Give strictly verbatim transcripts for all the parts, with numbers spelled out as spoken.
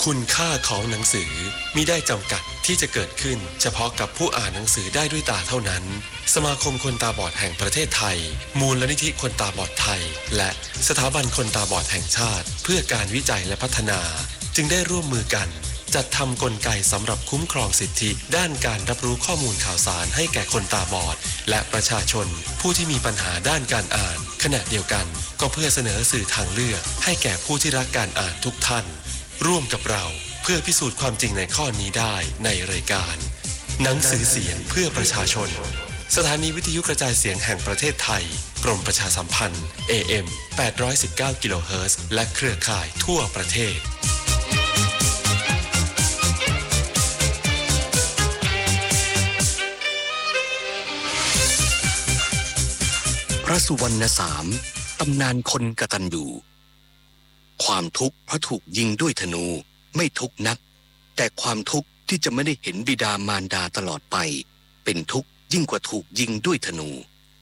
คุณค่าของหนังสือมิได้จำกัดที่จะเกิดขึ้นเฉพาะกับผู้อ่านหนังสือได้ด้วยตาเท่านั้นสมาคมคนตาบอดแห่งประเทศไทยมูลนิธิคนตาบอดไทยและสถาบันคนตาบอดแห่งชาติเพื่อการวิจัยและพัฒนาจึงได้ร่วมมือกันจัดทำกลไกสำหรับคุ้มครองสิทธิด้านการรับรู้ข้อมูลข่าวสารให้แก่คนตาบอดและประชาชนผู้ที่มีปัญหาด้านการอ่านขณะเดียวกันก็เพื่อเสนอสื่อทางเลือกให้แก่ผู้ที่รักการอ่านทุกท่านร่วมกับเราเพื่อพิสูจน์ความจริงในข้อนี้ได้ในรายการหนังสือเสียงเพื่อประชาชนสถานีวิทยุกระจายเสียงแห่งประเทศไทยกรมประชาสัมพันธ์ เอ เอ็ม แปดร้อยสิบเก้า กิโลเฮิรตซ์และเครือข่ายทั่วประเทศพระสุวรรณสามตำนานคนกตัญญูความทุกข์เพราะถูกยิงด้วยธนูไม่ทุกข์นักแต่ความทุกข์ที่จะไม่ได้เห็นบิดามารดาตลอดไปเป็นทุกข์ยิ่งกว่าถูกยิงด้วยธนู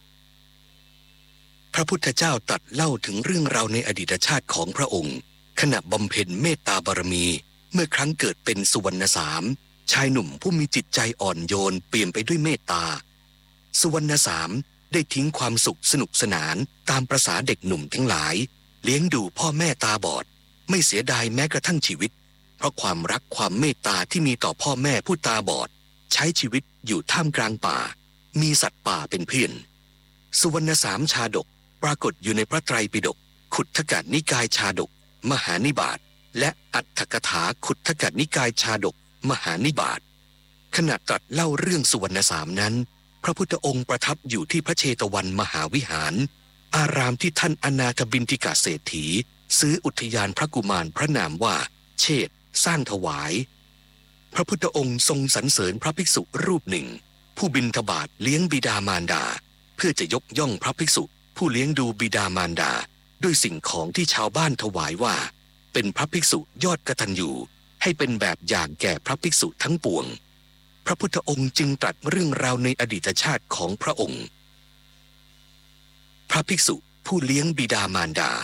พระพุทธเจ้าตรัสเล่าถึงเรื่องราวในอดีตชาติของพระองค์ขณะบำเพ็ญเมตตาบารมีเมื่อครั้งเกิดเป็นสุวรรณสามชายหนุ่มผู้มีจิตใจอ่อนโยนเปี่ยมไปด้วยเมตตาสุวรรณสามได้ทิ้งความสุขสนุกสนานตามประสาเด็กหนุ่มทั้งหลายเลี้ยงดูพ่อแม่ตาบอดไม่เสียดายแม้กระทั่งชีวิตเพราะความรักความเมตตาที่มีต่อพ่อแม่ผู้ตาบอดใช้ชีวิตอยู่ท่ามกลางป่ามีสัตว์ป่าเป็นเพื่อนสุวรรณสามชาดกปรากฏอยู่ในพระไตรปิฎกขุททกนิกายชาดกมหานิบาตและอัตถกถาขุททกนิกายชาดกมหานิบาตขณะตรัสเล่าเรื่องสุวรรณสามนั้นพระพุทธองค์ประทับอยู่ที่พระเชตวันมหาวิหารอารามที่ท่านอนาถบิณฑิกะเศรษฐีซื้ออุทยานพระกุมารพระนามว่าเชษฐ์สร้างถวายพระพุทธองค์ทรงสรรเสริญพระภิกษุรูปหนึ่งผู้บิณฑบาตเลี้ยงบิดามารดาเพื่อจะยกย่องพระภิกษุผู้เลี้ยงดูบิดามารดาด้วยสิ่งของที่ชาวบ้านถวายว่าเป็นพระภิกษุยอดกตัญญูให้เป็นแบบอย่างแก่พระภิกษุทั้งปวงพระพุทธองค์จึงตรัสเรื่องราวในอดีตชาติของพระองค์พระภิกษุผู้เลี้ยงบิดามารดา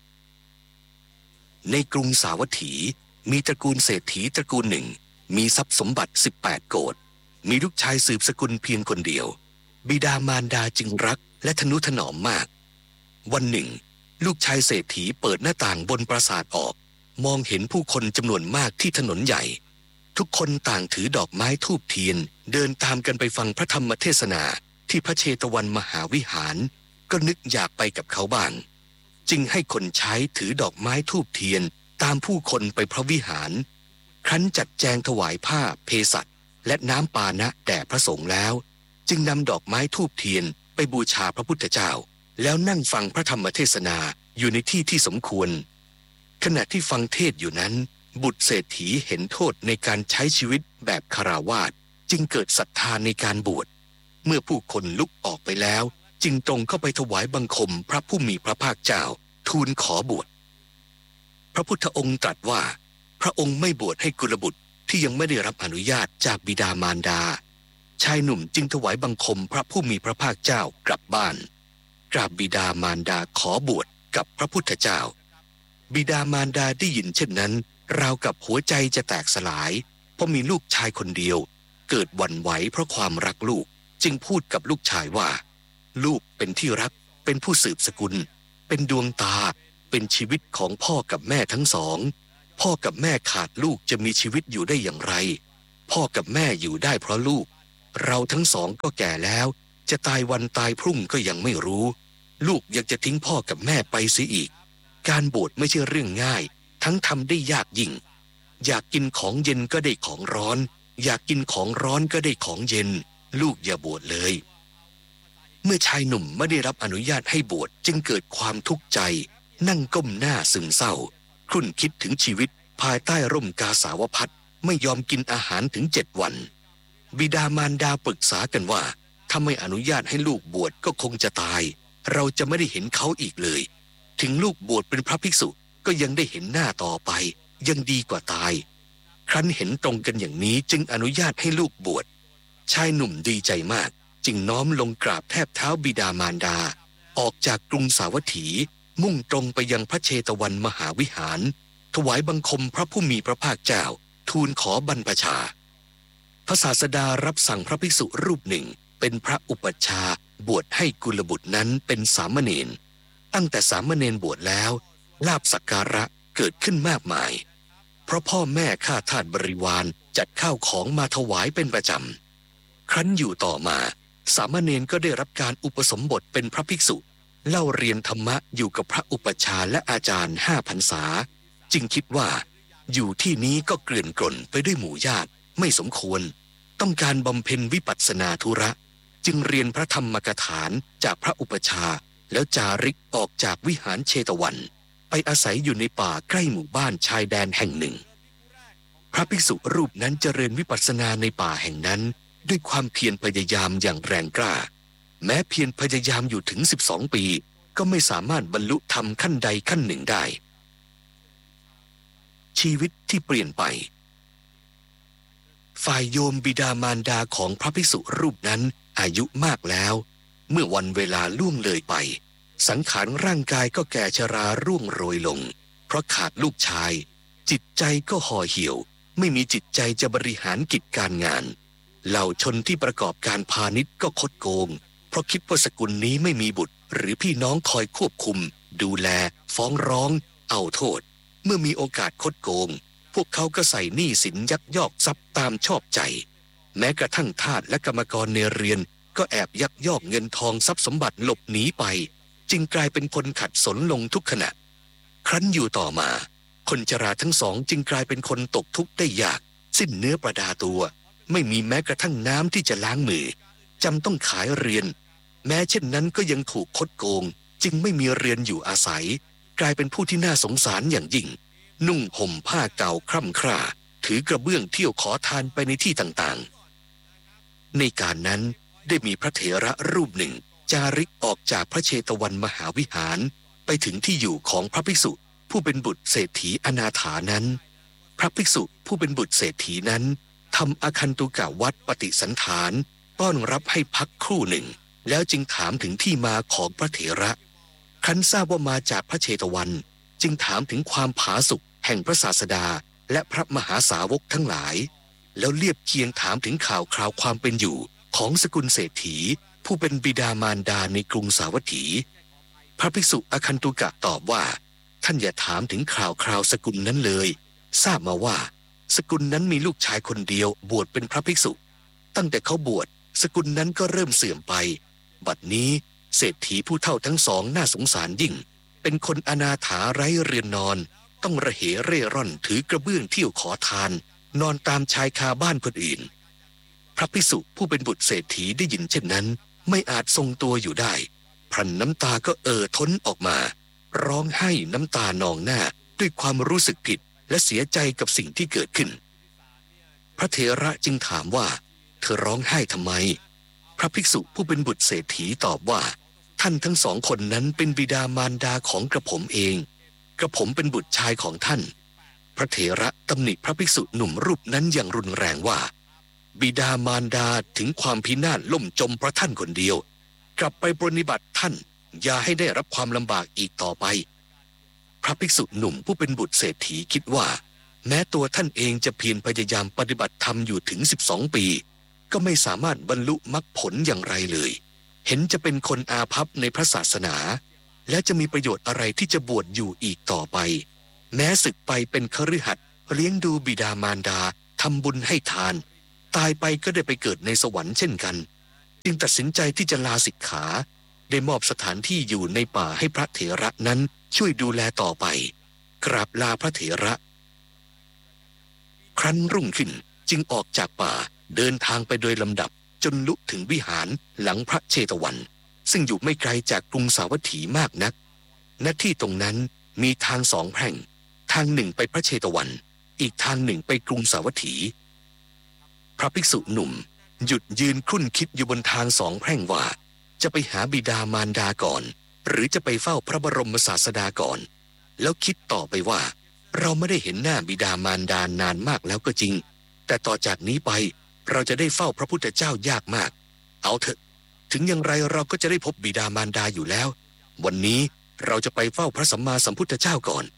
ในกรุงสาวัตถีมีตระกูลเศรษฐีตระกูลหนึ่งมีทรัพย์สมบัติสิบแปดโกฏมีลูกชายสืบสกุลเพียงคนเดียวบิดามารดาจึงรักและทนุถนอมมากวันหนึ่งลูกชายเศรษฐีเปิดหน้าต่างบนปราสาทออกมองเห็นผู้คนจำนวนมากที่ถนนใหญ่ทุกคนต่างถือดอกไม้ธูปเทียนเดินตามกันไปฟังพระธรรมเทศนาที่พระเชตวันมหาวิหารก็นึกอยากไปกับเขาบ้างจึงให้คนใช้ถือดอกไม้ธูปเทียนตามผู้คนไปพระวิหารครั้นจัดแจงถวายผ้าเภสัชและน้ำปานะแด่พระสงฆ์แล้วจึงนำดอกไม้ธูปเทียนไปบูชาพระพุทธเจ้าแล้วนั่งฟังพระธรรมเทศนาอยู่ในที่ที่สมควรขณะที่ฟังเทศอยู่นั้นบุตรเศรษฐีเห็นโทษในการใช้ชีวิตแบบคฤหัสถ์จึงเกิดศรัทธาในการบวชเมื่อผู้คนลุกออกไปแล้วจึงตรงเข้าไปถวายบังคมพระผู้มีพระภาคเจ้าทูลขอบวชพระพุทธองค์ตรัสว่าพระองค์ไม่บวชให้กุลบุตรที่ยังไม่ได้รับอนุญาตจากบิดามารดาชายหนุ่มจึงถวายบังคมพระผู้มีพระภาคเจ้ากลับบ้านกราบบิดามารดาขอบวชกับพระพุทธเจ้าบิดามารดาได้ยินเช่นนั้นราวกับหัวใจจะแตกสลายเพราะมีลูกชายคนเดียวเกิดหวั่นไหวเพราะความรักลูกจึงพูดกับลูกชายว่าลูกเป็นที่รักเป็นผู้สืบสกุลเป็นดวงตาเป็นชีวิตของพ่อกับแม่ทั้งสองพ่อกับแม่ขาดลูกจะมีชีวิตอยู่ได้อย่างไรพ่อกับแม่อยู่ได้เพราะลูกเราทั้งสองก็แก่แล้วจะตายวันตายพรุ่งก็ยังไม่รู้ลูกยังจะทิ้งพ่อกับแม่ไปเสียอีกการบวชไม่ใช่เรื่องง่ายทั้งทำได้ยากยิ่งอยากกินของเย็นก็ได้ของร้อนอยากกินของร้อนก็ได้ของเย็นลูกอย่าบวชเลยเมื่อชายหนุ่มไม่ได้รับอนุญาตให้บวชจึงเกิดความทุกข์ใจนั่งก้มหน้าซึมเศร้าครุ่นคิดถึงชีวิตภายใต้ร่มกาสาวพัสต์ไม่ยอมกินอาหารถึงเจ็ดวันบิดามารดาปรึกษากันว่าถ้าไม่อนุญาตให้ลูกบวชก็คงจะตายเราจะไม่ได้เห็นเขาอีกเลยถึงลูกบวชเป็นพระภิกษุก็ยังได้เห็นหน้าต่อไปยังดีกว่าตายครั้นเห็นตรงกันอย่างนี้จึงอนุญาตให้ลูกบวชชายหนุ่มดีใจมากจึงน้อมลงกราบแทบเท้าบิดามารดาออกจากกรุงสาวัตถีมุ่งตรงไปยังพระเชตวันมหาวิหารถวายบังคมพระผู้มีพระภาคเจ้าทูลขอบรรพชาพระศาสดารับสั่งพระภิกษุรูปหนึ่งเป็นพระอุปัชฌาย์บวชให้กุลบุตรนั้นเป็นสามเณรตั้งแต่สามเณรบวชแล้วลาภสักการะเกิดขึ้นมากมายเพราะพ่อแม่ข้าทาสบริวารจัดข้าวของมาถวายเป็นประจำครั้นอยู่ต่อมาสามเณรก็ได้รับการอุปสมบทเป็นพระภิกษุเล่าเรียนธรรมะอยู่กับพระอุปัชฌาย์และอาจารย์ห้าพรรษาจึงคิดว่าอยู่ที่นี้ก็เกลื่อนกล่นไปด้วยหมู่ญาติไม่สมควรต้องการบำเพ็ญวิปัสสนาธุระจึงเรียนพระธรรมกถาจากพระอุปัชฌาย์แล้วจาริกออกจากวิหารเชตวันไปอาศัยอยู่ในป่าใกล้หมู่บ้านชายแดนแห่งหนึ่งพระภิกษุรูปนั้นเจริญวิปัสสนาในป่าแห่งนั้นด้วยความเพียรพยายามอย่างแรงกล้าแม้เพียรพยายามอยู่ถึงสิบสองปีก็ไม่สามารถบรรลุธรรมขั้นใดขั้นหนึ่งได้ชีวิตที่เปลี่ยนไปฝ่ายโยมบิดามารดาของพระภิกษุรูปนั้นอายุมากแล้วเมื่อวันเวลาล่วงเลยไปสังขารร่างกายก็แก่ชราร่วงโรยลงเพราะขาดลูกชายจิตใจก็ห่อเหี่ยวไม่มีจิตใจจะบริหารกิจการงานเหล่าชนที่ประกอบการพาณิชย์ก็คดโกงเพราะคิดว่าสกุลนี้ไม่มีบุตรหรือพี่น้องคอยควบคุมดูแลฟ้องร้องเอาโทษเมื่อมีโอกาสคดโกงพวกเขาก็ใส่หนี้สินยักยอกทรัพย์ตามชอบใจแม้กระทั่งทาสและกรรมกรในเรือนก็แอบยักยอกเงินทองทรัพย์สมบัติหลบหนีไปจึงกลายเป็นคนขัดสนลงทุกขณะครั้นอยู่ต่อมาคนชราทั้งสองจึงกลายเป็นคนตกทุกข์ได้ยากสิ้นเนื้อประดาตัวไม่มีแม้กระทั่งน้ำที่จะล้างมือจำต้องขายเรือนแม้เช่นนั้นก็ยังถูกคดโกงจึงไม่มีเรือนอยู่อาศัยกลายเป็นผู้ที่น่าสงสารอย่างยิ่งนุ่งห่มผ้าเก่าคร่ำคร่าถือกระเบื้องเที่ยวขอทานไปในที่ต่างๆในการนั้นได้มีพระเถระรูปหนึ่งจาริกออกจากพระเชตวันมหาวิหารไปถึงที่อยู่ของพระภิกษุผู้เป็นบุตรเศรษฐีอนาถานั้นพระภิกษุผู้เป็นบุตรเศรษฐีนั้นทำอาคันตุกะวัดปฏิสันฐานต้อนรับให้พักครู่หนึ่งแล้วจึงถามถึงที่มาของพระเถระครั้นทราบว่ามาจากพระเชตวันจึงถามถึงความผาสุกแห่งพระศาสดาและพระมหาสาวกทั้งหลายแล้วเลียบเคียงถามถึงข่าวคราวความเป็นอยู่ของสกุลเศรษฐีผู้เป็นบิดามารดาในกรุงสาวัตถีพระภิกษุอาคันตุกะตอบว่าท่านอย่าถามถึงข่าวคราวสกุลนั้นเลยทราบมาว่าสกุลนั้นมีลูกชายคนเดียวบวชเป็นพระภิกษุตั้งแต่เขาบวชสกุลนั้นก็เริ่มเสื่อมไปบัดนี้เศรษฐีผู้เฒ่าทั้งสองน่าสงสารยิ่งเป็นคนอนาถาไร้เรือนนอนต้องระเหเร่ร่อนถือกระเบื้องเที่ยวขอทานนอนตามชายคาบ้านคนอื่นพระภิกษุผู้เป็นบุตรเศรษฐีได้ยินเช่นนั้นไม่อาจทรงตัวอยู่ได้พรันน้ำตาก็เอ่อท้นออกมาร้องไห้น้ำตานองหน้าด้วยความรู้สึกผิดและเสียใจกับสิ่งที่เกิดขึ้นพระเถระจึงถามว่าเธอร้องไห้ทำไมพระภิกษุผู้เป็นบุตรเศรษฐีตอบว่าท่านทั้งสองคนนั้นเป็นบิดามารดาของกระผมเองกระผมเป็นบุตรชายของท่านพระเถระตำหนิพระภิกษุหนุ่มรูปนั้นอย่างรุนแรงว่าบิดามารดาถึงความพินาศล่มจมเพราะท่านคนเดียวกลับไปปรนนิบัติท่านอย่าให้ได้รับความลำบากอีกต่อไปพระภิกษุหนุ่มผู้เป็นบุตรเศรษฐีคิดว่าแม้ตัวท่านเองจะเพียรพยายามปฏิบัติธรรมอยู่ถึงสิบสองปีก็ไม่สามารถบรรลุมรรคผลอย่างไรเลยเห็นจะเป็นคนอาภัพในพระศาสนาและจะมีประโยชน์อะไรที่จะบวชอยู่อีกต่อไปแม้ศึกไปเป็นคฤหัสถ์เลี้ยงดูบิดามารดาทำบุญให้ทานตายไปก็ได้ไปเกิดในสวรรค์เช่นกันจึงตัดสินใจที่จะลาสิกขาได้มอบสถานที่อยู่ในป่าให้พระเถระนั้นช่วยดูแลต่อไปกราบลาพระเถระครั้นรุ่งขึ้นจึงออกจากป่าเดินทางไปโดยลำดับจนลุถึงวิหารหลังพระเชตวันซึ่งอยู่ไม่ไกลจากกรุงสาวัตถีมากนักณที่ตรงนั้นมีทางสองแพร่งทางหนึ่งไปพระเชตวันอีกทางหนึ่งไปกรุงสาวัตถีพระภิกษุหนุ่มหยุดยืนครุ่นคิดอยู่บนทางสองแพร่งว่าจะไปหาบิดามารดาก่อนหรือจะไปเฝ้าพระบรมศาสดาก่อนแล้วคิดต่อไปว่าเราไม่ได้เห็นหน้าบิดามารดานานมากแล้วก็จริงแต่ต่อจากนี้ไปเราจะได้เฝ้าพระพุทธเจ้ายากมากเอาเถอะถึงอย่างไรเราก็จะได้พบบิดามารดาอยู่แล้ววันนี้เราจะไปเฝ้าพระสัมมาสัมพุทธเจ้าก่อน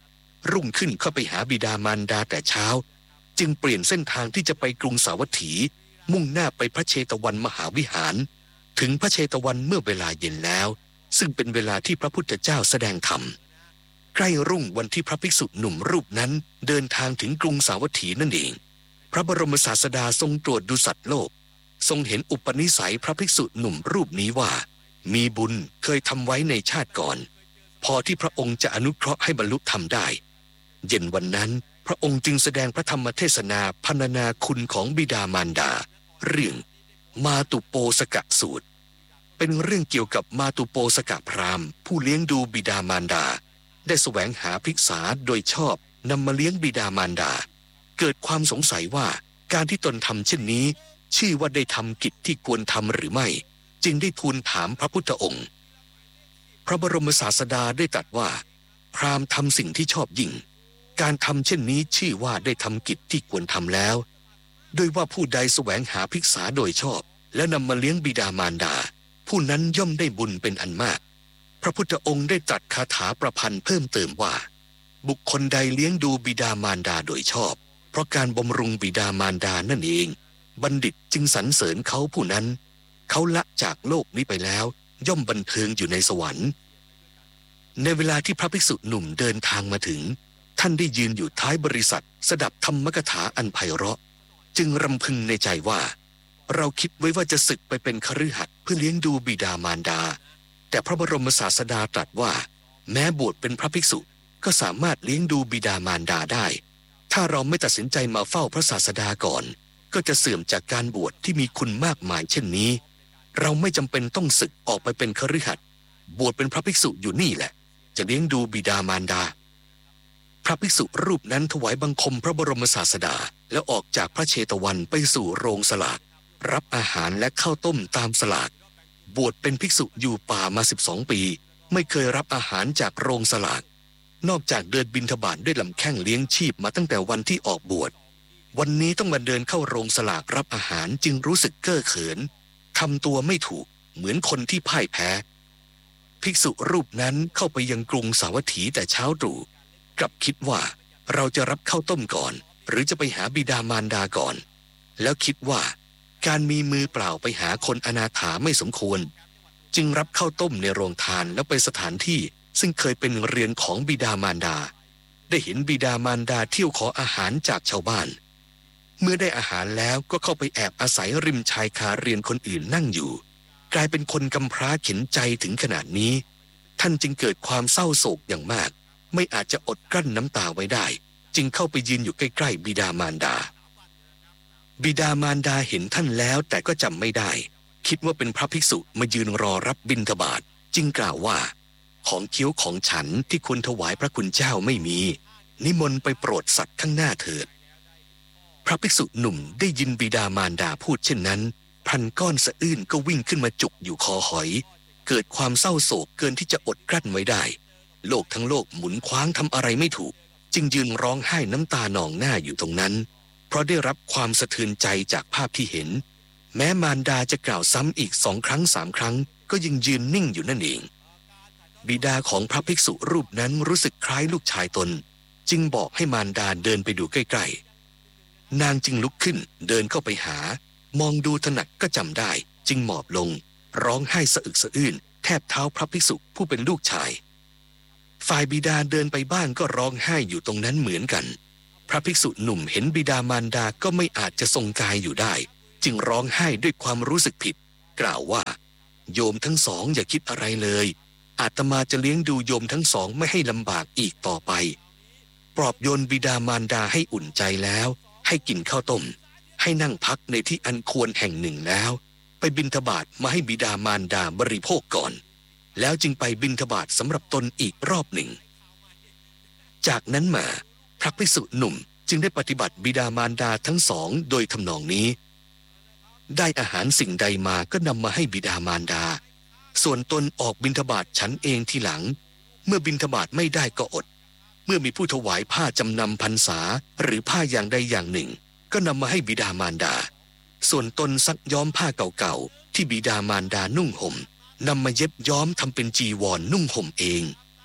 รุ่งขึ้นเข้าไปหาบิดามารดาแต่เช้าจึงเปลี่ยนเส้นทางที่จะไปกรุงสาวัตถีมุ่งหน้าไปพระเชตวันมหาวิหารถึงพระเชตวันเมื่อเวลาเย็นแล้วซึ่งเป็นเวลาที่พระพุทธเจ้าแสดงธรรมใกล้รุ่งวันที่พระภิกษุหนุ่มรูปนั้นเดินทางถึงกรุงสาวัตถีนั่นเองพระบรมศาสดาทรงตรวจดูสัตว์โลกทรงเห็นอุปนิสัยพระภิกษุหนุ่มรูปนี้ว่ามีบุญเคยทำไว้ในชาติก่อนพอที่พระองค์จะอนุเคราะห์ให้บรรลุธรรมได้เย็นวันนั้นพระองค์จึงแสดงพระธรรมเทศนาพรรณนาคุณของบิดามารดาเรื่องมาตุโปสกะสูตรเป็นเรื่องเกี่ยวกับมาตุโปสกะพราหมณ์ผู้เลี้ยงดูบิดามารดาได้แสวงหาภิกษาโดยชอบนำมาเลี้ยงบิดามารดาเกิดความสงสัยว่าการที่ตนทำเช่นนี้ชื่อว่าได้ทำกิจที่ควรทำหรือไม่จึงได้ทูลถามพระพุทธองค์พระบรมศาสดาได้ตรัสว่าพราหมณ์ทำสิ่งที่ชอบยิ่งการทำเช่นนี้ชื่อว่าได้ทำกิจที่ควรทำแล้วโดยว่าผู้ใดแสวงหาภิกษาโดยชอบและนำมาเลี้ยงบิดามารดาผู้นั้นย่อมได้บุญเป็นอันมากพระพุทธองค์ได้ตรัสคาถาประพันธ์เพิ่มเติมว่าบุคคลใดเลี้ยงดูบิดามารดาโดยชอบเพราะการบำรุงบิดามารดานั่นเองบัณฑิตจึงสรรเสริญเขาผู้นั้นเขาละจากโลกนี้ไปแล้วย่อมบันเทิงอยู่ในสวรรค์ในเวลาที่พระภิกษุหนุ่มเดินทางมาถึงท่านได้ยืนอยู่ท้ายบริษัทสดับธรรมกถาอันไพเราะจึงรำพึงในใจว่าเราคิดไว้ว่าจะศึกไปเป็นคฤหัสถ์เพื่อเลี้ยงดูบิดามารดาแต่พระบรมศาสดาตรัสว่าแม้บวชเป็นพระภิกษุก็สามารถเลี้ยงดูบิดามารดาได้ถ้าเราไม่ตัดสินใจมาเฝ้าพระศาสดาก่อนก็จะเสื่อมจากการบวชที่มีคุณมากมายเช่นนี้เราไม่จำเป็นต้องศึกออกไปเป็นคฤหัสถ์บวชเป็นพระภิกษุอยู่นี่แหละจะเลี้ยงดูบิดามารดาพระภิกษุรูปนั้นถวายบังคมพระบรมศาสดาแล้วออกจากพระเชตวันไปสู่โรงสลากรับอาหารและข้าวต้มตามสลากบวชเป็นภิกษุอยู่ป่ามาสิบสองปีไม่เคยรับอาหารจากโรงสลากนอกจากเดินบิณฑบาตด้วยลำแข้งเลี้ยงชีพมาตั้งแต่วันที่ออกบวชวันนี้ต้องมาเดินเข้าโรงสลากรับอาหารจึงรู้สึกเก้อเขินทำตัวไม่ถูกเหมือนคนที่พ่ายแพ้ภิกษุรูปนั้นเข้าไปยังกรุงสาวัตถีแต่เช้าตรู่กลับคิดว่าเราจะรับข้าวต้มก่อนหรือจะไปหาบิดามารดาก่อนแล้วคิดว่าการมีมือเปล่าไปหาคนอนาถาไม่สมควรจึงรับข้าวต้มในโรงทานแล้วไปสถานที่ซึ่งเคยเป็นเรือนของบิดามารดาได้เห็นบิดามารดาเที่ยวขออาหารจากชาวบ้านเมื่อได้อาหารแล้วก็เข้าไปแอบอาศัยริมชายคาเรือนคนอื่นนั่งอยู่กลายเป็นคนกำพร้าเข็นใจถึงขนาดนี้ท่านจึงเกิดความเศร้าโศกอย่างมากไม่อาจจะอดกลั้นน้ำตาไว้ได้จึงเข้าไปยืนอยู่ใกล้ๆบิดามารดาบิดามารดาเห็นท่านแล้วแต่ก็จำไม่ได้คิดว่าเป็นพระภิกษุมายืนรอรับบิณฑบาตจึงกล่าวว่าของเคี้ยวของฉันที่ควรถวายพระคุณเจ้าไม่มีนิมนต์ไปโปรดสัตว์ข้างหน้าเถิดพระภิกษุหนุ่มได้ยินบิดามารดาพูดเช่นนั้นพันก้อนสะอื้นก็วิ่งขึ้นมาจุกอยู่คอหอยเกิดความเศร้าโศกเกินที่จะอดกลั้นไว้ได้โลกทั้งโลกหมุนคว้างทำอะไรไม่ถูกจึงยืนร้องไห้น้ำตาหนองหน้าอยู่ตรงนั้นเพราะได้รับความสะเทือนใจจากภาพที่เห็นแม้มารดาจะกล่าวซ้ำอีกสองครั้งสามครั้งก็ยังยืนนิ่งอยู่นั่นเองบิดาของพระภิกษุรูปนั้นรู้สึกคล้ายลูกชายตนจึงบอกให้มารดาเดินไปดูใกล้ๆนางจึงลุกขึ้นเดินเข้าไปหามองดูถนัดก็จำได้จึงหมอบลงร้องไห้สะอึกสะอื้นแทบเท้าพระภิกษุผู้เป็นลูกชายฝ่ายบิดาเดินไปบ้างก็ร้องไห้อยู่ตรงนั้นเหมือนกันพระภิกษุหนุ่มเห็นบิดามารดาก็ไม่อาจจะทรงกายอยู่ได้จึงร้องไห้ด้วยความรู้สึกผิดกล่าวว่าโยมทั้งสองอย่าคิดอะไรเลยอาตมาจะเลี้ยงดูโยมทั้งสองไม่ให้ลำบากอีกต่อไปปลอบโยนบิดามารดาให้อุ่นใจแล้วให้กินข้าวต้มให้นั่งพักในที่อันควรแห่งหนึ่งแล้วไปบิณฑบาตมาให้บิดามารดาบริโภคก่อนแล้วจึงไปบิณฑบาตสำหรับตนอีกรอบหนึ่งจากนั้นมาพระภิกษุหนุ่มจึงได้ปฏิบัติบิดามารดาทั้งสองโดยทำนองนี้ได้อาหารสิ่งใดมาก็นำมาให้บิดามารดาส่วนตนออกบิณฑบาตฉันเองทีหลังเมื่อบิณฑบาตไม่ได้ก็อดเมื่อมีผู้ถวายผ้าจำนำพรรษาหรือผ้าอย่างใดอย่างหนึ่งก็นำมาให้บิดามารดาส่วนตนซักย้อมผ้าเก่าๆที่บิดามารดานุ่งห่มนำมาเย็บย้อมทำเป็นจีวร นุ่งห่มเอง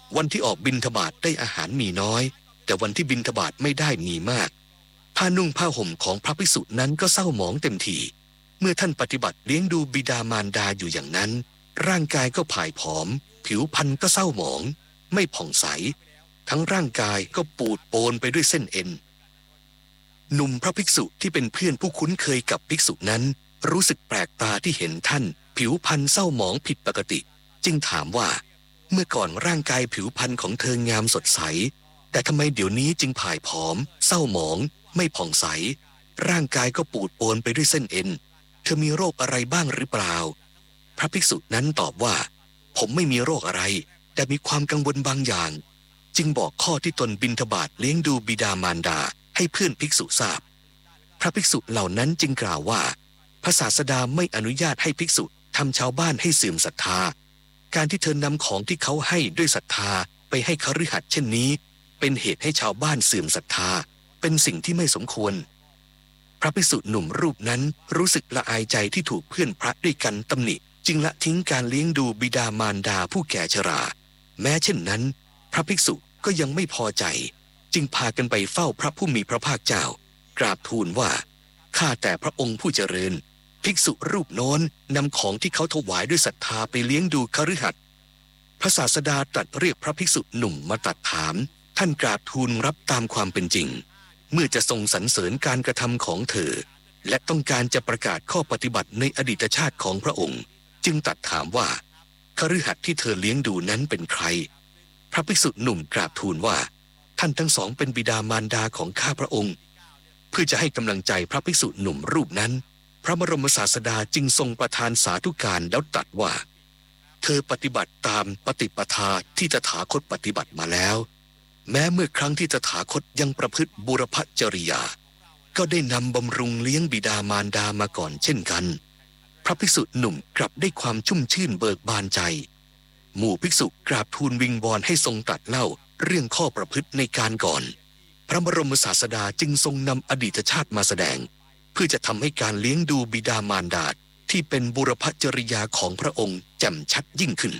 วันที่ออกบิณฑบาตได้อาหารมีน้อยแต่วันที่บิณฑบาตไม่ได้มีมากผ้านุ่งผ้าห่มของพระภิกษุนั้นก็เศร้าหมองเต็มทีเมื่อท่านปฏิบัติเลี้ยงดูบิดามารดาอยู่อย่างนั้นร่างกายก็ผ่ายผอมผิวพรรณก็เศร้าหมองไม่ผ่องใสทั้งร่างกายก็ปูดโปนไปด้วยเส้นเอ็นหนุ่มพระภิกษุที่เป็นเพื่อนผู้คุ้นเคยกับภิกษุนั้นรู้สึกแปลกตาที่เห็นท่านผิวพรรณเศร้าหมองผิดปกติจึงถามว่าเมื่อก่อนร่างกายผิวพรรณของเธองามสดใสแต่ทำไมเดี๋ยวนี้จึงผ่ายผอมเศร้าหมองไม่ผ่องใสร่างกายก็ปูดโปนไปด้วยเส้นเอ็นเธอมีโรคอะไรบ้างหรือเปล่าพระภิกษุนั้นตอบว่าผมไม่มีโรคอะไรแต่มีความกังวลบางอย่างจึงบอกข้อที่ตนบิณฑบาตเลี้ยงดูบิดามารดาให้เพื่อนภิกษุทราบพระภิกษุเหล่านั้นจึงกล่าวว่าพระศาสดาไม่อนุญาตให้ภิกษุทำชาวบ้านให้เสื่อมศรัทธาการที่เธอนำของที่เขาให้ด้วยศรัทธาไปให้คฤหัสถ์เช่นนี้เป็นเหตุให้ชาวบ้านเสื่อมศรัทธาเป็นสิ่งที่ไม่สมควรพระภิกษุหนุ่มรูปนั้นรู้สึกละอายใจที่ถูกเพื่อนพระด้วยกันตำหนิจึงละทิ้งการเลี้ยงดูบิดามารดาผู้แก่ชราแม้เช่นนั้นพระภิกษุก็ยังไม่พอใจจึงพากันไปเฝ้าพระผู้มีพระภาคเจ้ากราบทูลว่าข้าแต่พระองค์ผู้เจริญภิกษุรูปโน้นนำของที่เขาถวายด้วยศรัทธาไปเลี้ยงดูคฤหัสถ์พระศาสดาตรัสเรียกพระภิกษุหนุ่มมาตรัสถามท่านกราบทูลรับตามความเป็นจริงเมื่อจะทรงสรรเสริญการกระทำของเธอและต้องการจะประกาศข้อปฏิบัติในอดีตชาติของพระองค์จึงตรัสถามว่าคฤหัสถ์ที่เธอเลี้ยงดูนั้นเป็นใครพระภิกษุหนุ่มกราบทูลว่าท่านทั้งสองเป็นบิดามารดาของข้าพระองค์เพื่อจะให้กำลังใจพระภิกษุหนุ่มรูปนั้นพระบรมศาสดาจึงทรงประทานสาธุการแล้วตรัสว่าเธอปฏิบัติตามปฏิปทาที่ตถาคตปฏิบัติมาแล้วแม้เมื่อครั้งที่ตถาคตยังประพฤติบุรพจริยาก็ได้นำบำรุงเลี้ยงบิดามารดามาก่อนเช่นกันพระภิกษุหนุ่มกลับได้ความชุ่มชื่นเบิกบานใจหมู่ภิกษุกราบทูลวิงวอนให้ทรงตรัสเล่าเรื่องข้อประพฤติในการก่อนพระบรมศาสดาจึงทรงนำอดีตชาติมาแสดงเพื่อจะทำให้การเลี้ยงดูบิดามารดาที่เป็นบุรพจริยาของพระองค์แจ่มชัดยิ่งขึ้น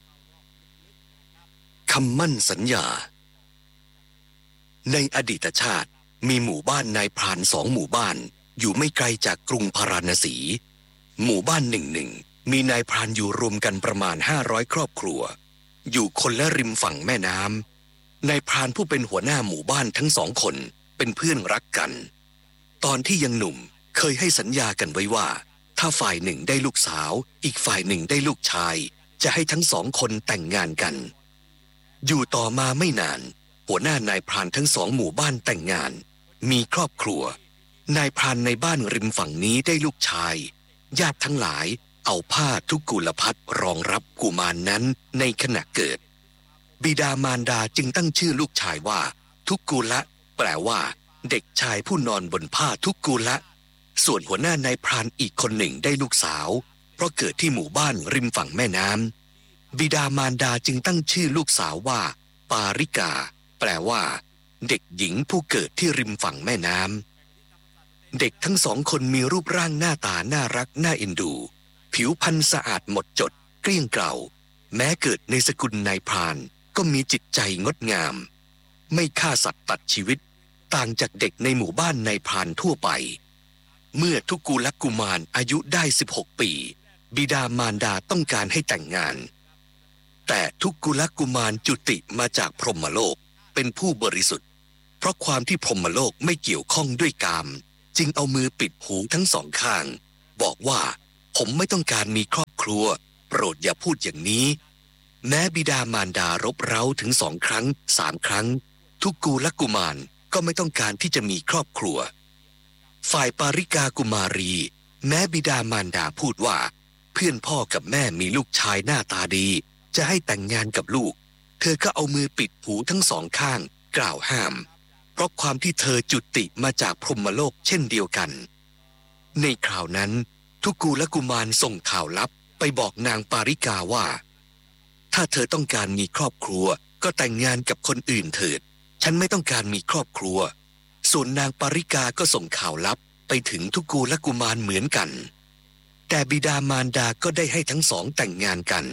คำมั่นสัญญาในอดีตชาติมีหมู่บ้านนายพรานสองหมู่บ้านอยู่ไม่ไกลจากกรุงพาราณสีหมู่บ้านหนึ่งหนึ่งมีนายพรานอยู่รวมกันประมาณห้าร้อยครอบครัวอยู่คนละริมฝั่งแม่น้ำนายพรานผู้เป็นหัวหน้าหมู่บ้านทั้งสองคนเป็นเพื่อนรักกันตอนที่ยังหนุ่มเคยให้สัญญากันไว้ว่าถ้าฝ่ายหนึ่งได้ลูกสาวอีกฝ่ายหนึ่งได้ลูกชายจะให้ทั้งสองคนแต่งงานกันอยู่ต่อมาไม่นานหัวหน้านายพรานทั้งสองหมู่บ้านแต่งงานมีครอบครัวนายพรานในบ้านริมฝั่งนี้ได้ลูกชายญาติทั้งหลายเอาผ้าทุกกุลพัดรองรับกุมารนั้นในขณะเกิดบิดามารดาจึงตั้งชื่อลูกชายว่าทุกกุละแปลว่าเด็กชายผู้นอนบนผ้าทุกกุละส่วนหัวหน้านายพรานอีกคนหนึ่งได้ลูกสาวเพราะเกิดที่หมู่บ้านริมฝั่งแม่น้ำบิดามารดาจึงตั้งชื่อลูกสาวว่าปาริกาแปลว่าเด็กหญิงผู้เกิดที่ริมฝั่งแม่น้ำเด็กทั้งสองคนมีรูปร่างหน้าตาน่ารักน่าเอ็นดูผิวพรรณสะอาดหมดจดเกลี้ยงเกลาแม้เกิดในสกุลนายพรานก็มีจิตใจงดงามไม่ฆ่าสัตว์ตัดชีวิตต่างจากเด็กในหมู่บ้านนายพรานทั่วไปเมื่อทุกกุลกุมารอายุได้สิบหกปีบิดามารดาต้องการให้แต่งงานแต่ทุกกุลกุมารจุติมาจากพรหมโลกเป็นผู้บริสุทธิ์เพราะความที่พรหมโลกไม่เกี่ยวข้องด้วยกามจึงเอามือปิดหูทั้งสองข้างบอกว่าผมไม่ต้องการมีครอบครัวโปรดอย่าพูดอย่างนี้แม้บิดามารดารบเร้าถึงสองครั้งสามครั้งทุกกุลกุมารก็ไม่ต้องการที่จะมีครอบครัวฝ่ายปาริกากุมารีแม้บิดามารดาพูดว่าเพื่อนพ่อกับแม่มีลูกชายหน้าตาดีจะให้แต่งงานกับลูกเธอก็เอามือปิดหูทั้งสองข้างกล่าวห้ามเพราะความที่เธอจุติมาจากพรหมโลกเช่นเดียวกันในคราวนั้นทุกกุลกุมารส่งข่าวลับไปบอกนางปาริกาว่าถ้าเธอต้องการมีครอบครัวก็แต่งงานกับคนอื่นเถิดฉันไม่ต้องการมีครอบครัวส่วนนางปาริกาก็ส่งข่าวลับไปถึงทุกกุลกุมารเหมือนกันแต่บิดามารดาก็ได้ให้ทั้งสองแต่งงานกัน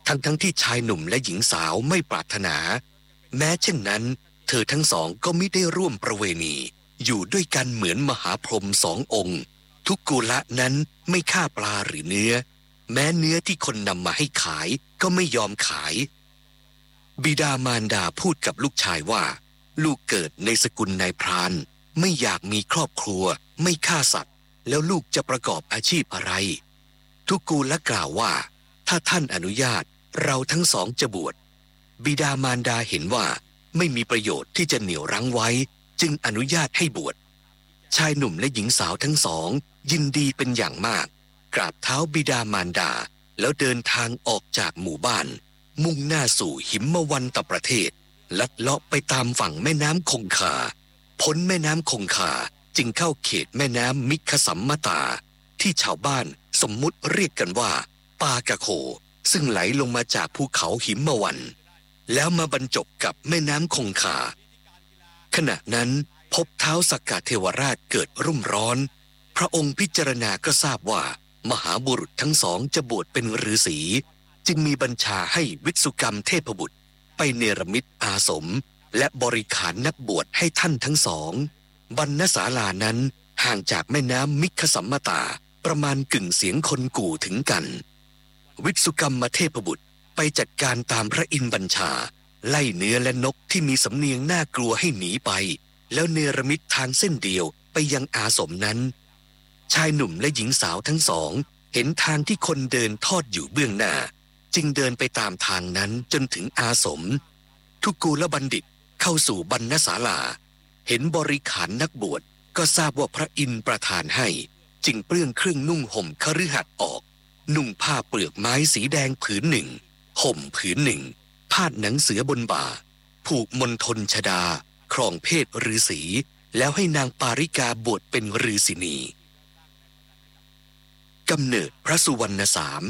ทั้งทั้งที่ชายหนุ่มและหญิงสาวไม่ปรารถนาแม้เช่นนั้นเธอทั้งสองก็มิได้ร่วมประเวณีอยู่ด้วยกันเหมือนมหาพรหมสององค์ทุกกุละนั้นไม่ฆ่าปลาหรือเนื้อแม้เนื้อที่คนนำมาให้ขายก็ไม่ยอมขายบิดามารดาพูดกับลูกชายว่าลูกเกิดในสกุลนายพรานไม่อยากมีครอบครัวไม่ฆ่าสัตว์แล้วลูกจะประกอบอาชีพอะไรทุกกุละกล่าวว่าถ้าท่านอนุญาตเราทั้งสองจะบวชบิดามารดาเห็นว่าไม่มีประโยชน์ที่จะเหนี่ยวรั้งไว้จึงอนุญาตให้บวชชายหนุ่มและหญิงสาวทั้งสองยินดีเป็นอย่างมากกราบเท้าบิดามารดาแล้วเดินทางออกจากหมู่บ้านมุ่งหน้าสู่หิมวันตประเทศลัดเลาะไปตามฝั่งแม่น้ำคงคาพ้นแม่น้ำคงคาจึงเข้าเขตแม่น้ำมิคสัมมตาที่ชาวบ้านสมมุติเรียกกันว่าปากะโคซึ่งไหลลงมาจากภูเขาหิมวันแล้วมาบรรจบกับแม่น้ำคงคาขณะนั้นพบเท้าสักกะเทวราชเกิดรุ่มร้อนพระองค์พิจารณาก็ทราบว่ามหาบุรุษทั้งสองจะบวชเป็นฤาษีจึงมีบัญชาให้วิสุกรรมเทพบุตรไปเนรมิตอาสมและบริขารนักบวชให้ท่านทั้งสองบรรณศาลานั้นห่างจากแม่น้ำมิคสัมมตาประมาณกึ่งเสียงคนกู่ถึงกันวิสุกรรมเทพบุตรไปจัดการตามพระอินทร์บัญชาไล่เนื้อและนกที่มีสำเนียงน่ากลัวให้หนีไปแล้วเนรมิตทางเส้นเดียวไปยังอาสมนั้นชายหนุ่มและหญิงสาวทั้งสองเห็นทางที่คนเดินทอดอยู่เบื้องหน้าจึงเดินไปตามทางนั้นจนถึงอาสมทุกกุลบัณฑิตเข้าสู่บรรณศาลาเห็นบริขารนักบวชก็ทราบว่าพระอินทร์ประทานให้จึงเปลื้องเครื่องนุ่งห่มคฤหัสถ์ออกนุ่งผ้าเปลือกไม้สีแดงผืนหนึ่งห่มผืนหนึ่งพาดหนังเสือบนบ่าผูกมณฑลชดาครองเพศฤาษีแล้วให้นางปาริกาบวชเป็นฤาษีนีกำเนิดพระสุวรรณสาม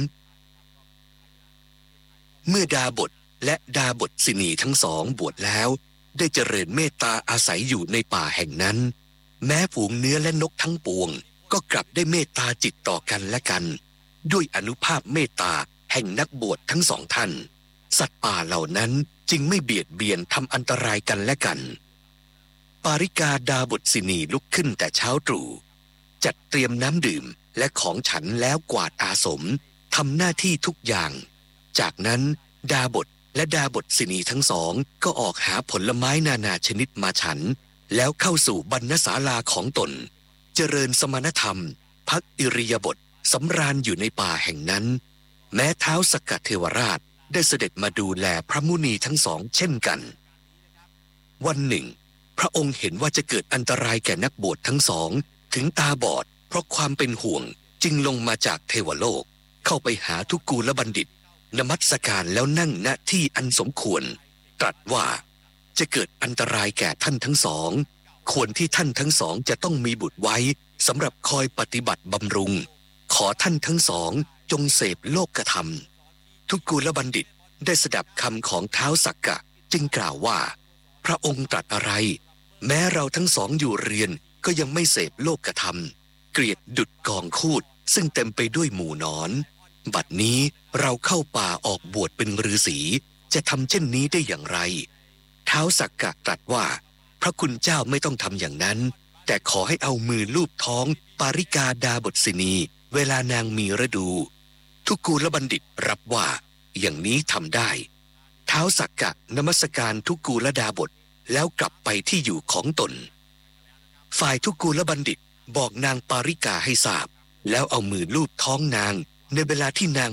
เมื่อดาบทและดาบทสินีทั้งสองบวชแล้วได้เจริญเมตตาอาศัยอยู่ในป่าแห่งนั้นแม้ฝูงเนื้อและนกทั้งปวงก็กลับได้เมตตาจิตต่อกันและกันด้วยอนุภาพเมตตาแห่งนักบวชทั้งสองท่านสัตว์ป่าเหล่านั้นจึงไม่เบียดเบียนทำอันตรายกันและกันปาริกาดาบทสินีลุกขึ้นแต่เช้าตรู่จัดเตรียมน้ำดื่มและของฉันแล้วกวาดอาสมทำหน้าที่ทุกอย่างจากนั้นดาบทและดาบทสินีทั้งสองก็ออกหาผลไม้นานาชนิดมาฉันแล้วเข้าสู่บรรณศาลาของตนเจริญสมณธรรมพักอิริยาบถสำราญอยู่ในป่าแห่งนั้นแม้ท้าวสักกะเทวราชได้เสด็จมาดูแลพระมุนีทั้งสองเช่นกันวันหนึ่งพระองค์เห็นว่าจะเกิดอันตรายแก่นักบวชทั้งสองถึงตาบอดเพราะความเป็นห่วงจึงลงมาจากเทวโลกเข้าไปหาทุกกุลบัณฑิตนมัสการแล้วนั่งณที่อันสมควรตรัสว่าจะเกิดอันตรายแก่ท่านทั้งสองควรที่ท่านทั้งสองจะต้องมีบุตรไว้สำหรับคอยปฏิบัติบำรุงขอท่านทั้งสองจงเสพโลกธรรมทุกกุลบัณฑิตได้สดับคำของท้าวสักกะจึงกล่าวว่าพระองค์ตรัสอะไรแม้เราทั้งสองอยู่เรียนก็ยังไม่เสพโลกธรรมเกลียดดุจกองคูดซึ่งเต็มไปด้วยหมู่นอนบัดนี้เราเข้าป่าออกบวชเป็นฤาษีจะทำเช่นนี้ได้อย่างไรท้าวสักกะตรัสว่าพระคุณเจ้าไม่ต้องทำอย่างนั้นแต่ขอให้เอามือลูบท้องปาริกาดาบทสินีเวลานางมีฤดูทุกกุลบัณฑิตรับว่าอย่างนี้ทำได้ท้าวสักกะนมัสการทุกกุลดาบทแล้วกลับไปที่อยู่ของตนฝ่ายทุกกุลบัณฑิตบอกนางปาริกาให้ทราบแล้วเอามือลูบท้องนางในเวลาที่นาง